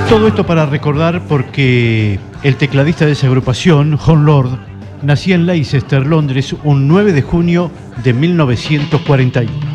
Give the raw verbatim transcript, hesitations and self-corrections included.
Todo esto para recordar porque el tecladista de esa agrupación, Jon Lord, nacía en Leicester, Londres, un nueve de junio de mil novecientos cuarenta y uno.